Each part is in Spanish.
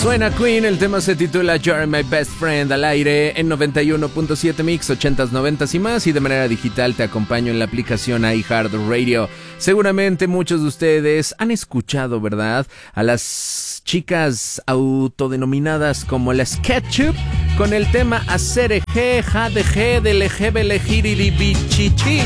Suena Queen, el tema se titula You're My Best Friend, al aire en 91.7 Mix, 80s, 90s y más, y de manera digital te acompaño en la aplicación iHeartRadio. Seguramente muchos de ustedes han escuchado, ¿verdad?, a las chicas autodenominadas como las Ketchup con el tema Asereje, Jadeje, Deleje, Belejiribichichi.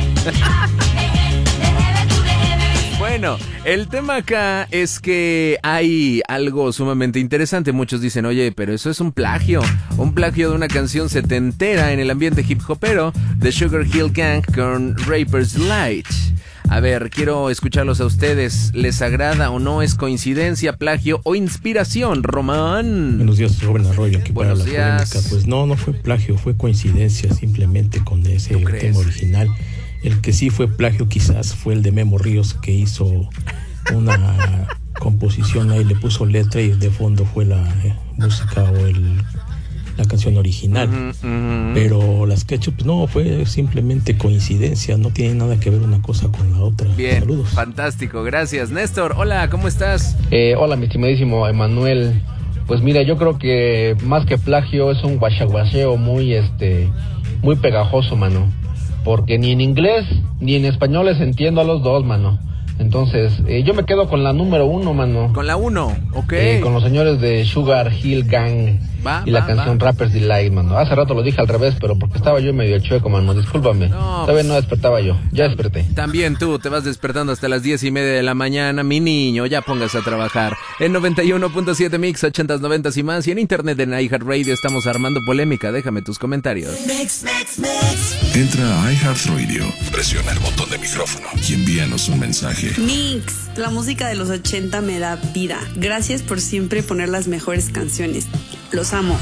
Bueno, el tema acá es que hay algo sumamente interesante. Muchos dicen, oye, pero eso es un plagio de una canción setentera en el ambiente hip hopero de Sugar Hill Gang con Rapper's Delight. A ver, quiero escucharlos a ustedes. ¿Les agrada o no? ¿Es coincidencia, plagio o inspiración, Román? Buenos días, Rubén Arroyo, aquí para la días. polémica. Pues no fue plagio, fue coincidencia simplemente con ese tema original. El que sí fue plagio quizás fue el de Memo Ríos, que hizo una composición ahí, le puso letra y de fondo fue la música o la canción original. Pero las Ketchup no, fue simplemente coincidencia, no tiene nada que ver una cosa con la otra. Bien, saludos. Fantástico, gracias. Néstor, hola, ¿cómo estás? Hola, mi estimadísimo Emanuel. Pues mira, yo creo que más que plagio es un guachaguacheo muy pegajoso, mano. Porque ni en inglés ni en español les entiendo a los dos, mano. Entonces, yo me quedo con la número 1, mano. Con la 1, ok. Con los señores de Sugar Hill Gang y la canción Rapper's Delight, mano. Hace rato lo dije al revés, pero porque estaba yo medio chueco, mano. Discúlpame. Todavía no despertaba yo. Ya desperté. También tú te vas despertando hasta las 10:30 de la mañana, mi niño. Ya pongas a trabajar. En 91.7 Mix, 80s, 90s y más. Y en internet en iHeartRadio estamos armando polémica. Déjame tus comentarios. Mix. Entra a iHeartRadio, presiona el botón de micrófono y envíanos un mensaje. Mix, la música de los 80 me da vida. Gracias por siempre poner las mejores canciones. Los amo.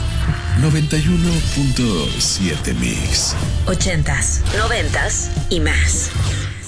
91.7 Mix. 80s, 90s y más.